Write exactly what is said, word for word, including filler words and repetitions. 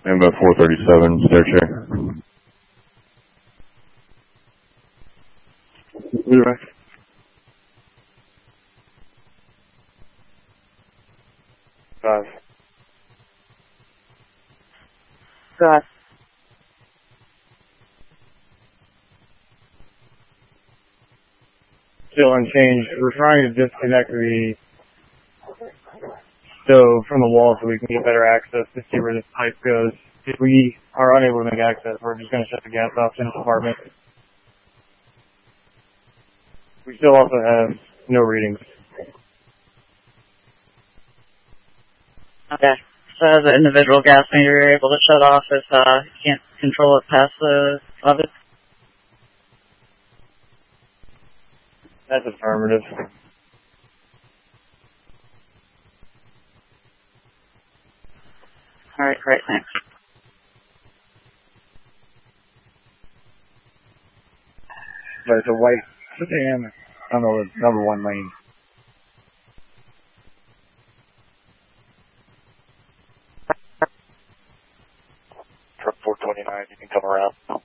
And about four thirty-seven, stair chair. Leroy. Five. Five. Still unchanged. We're trying to disconnect the stove from the wall so we can get better access to see where this pipe goes. If we are unable to make access, we're just going to shut the gas off in this apartment. We still also have no readings. Okay. So as an individual gas meter, you're able to shut off if uh, you can't control it past the level? That's affirmative. All right, great, thanks. There's a white sedan on the number one lane. Truck four twenty-nine, you can come around.